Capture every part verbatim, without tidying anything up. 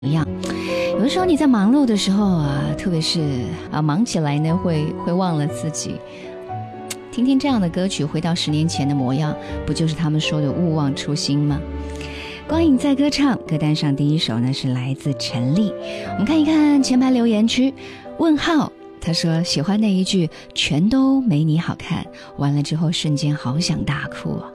一样。有的时候你在忙碌的时候啊，特别是啊忙起来呢，会会忘了自己。听听这样的歌曲，回到十年前的模样，不就是他们说的勿忘初心吗？光影在歌唱，歌单上第一首呢是来自陈粒。我们看一看前排留言区，问号他说喜欢那一句全都没你好看，完了之后瞬间好想大哭啊。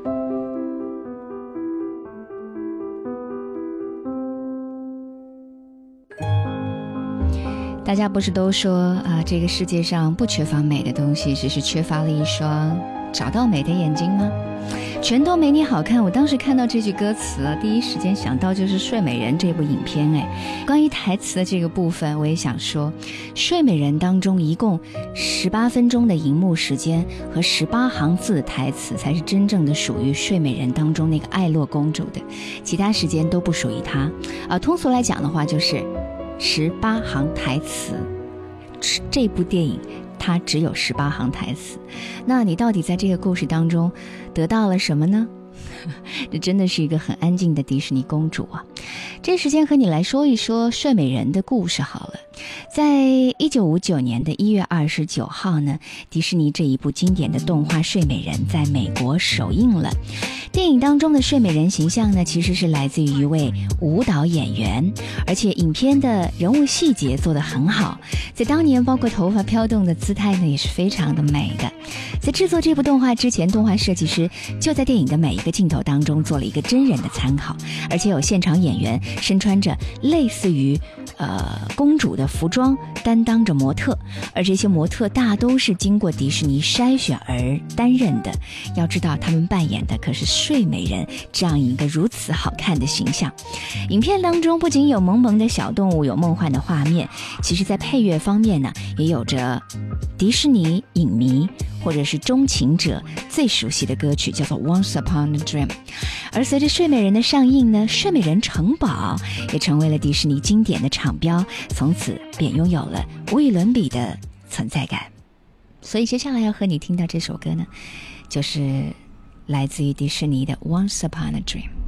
大家不是都说啊，这个世界上不缺乏美的东西，只是缺乏了一双找到美的眼睛吗？全都没你好看。我当时看到这句歌词啊，第一时间想到就是《睡美人》这部影片。哎，关于台词的这个部分，我也想说，《睡美人》当中一共十八分钟的荧幕时间和十八行字的台词，才是真正的属于《睡美人》当中那个爱洛公主的，其他时间都不属于她。啊，通俗来讲的话，就是十八行台词。这部电影它只有十八行台词，那你到底在这个故事当中得到了什么呢？这真的是一个很安静的迪士尼公主啊。这时间和你来说一说睡美人的故事好了。在一九五九年的一月二十九号呢，迪士尼这一部经典的动画睡美人在美国首映了。电影当中的睡美人形象呢，其实是来自于一位舞蹈演员，而且影片的人物细节做得很好，在当年包括头发飘动的姿态呢，也是非常的美的。在制作这部动画之前，动画设计师就在电影的每一个镜头当中做了一个真人的参考，而且有现场演员身穿着类似于呃公主的服装，担当着模特，而这些模特大都是经过迪士尼筛选而担任的。要知道他们扮演的可是睡美人这样一个如此好看的形象。影片当中不仅有萌萌的小动物，有梦幻的画面，其实在配乐方面呢，也有着迪士尼影迷或者是钟情者最熟悉的歌曲，叫做 Once Upon a Dream。 而随着睡美人的上映呢，睡美人城堡也成为了迪士尼经典的厂标，从此便拥有了无与伦比的存在感。所以接下来要和你听到这首歌呢，就是来自于迪士尼的 Once Upon a Dream。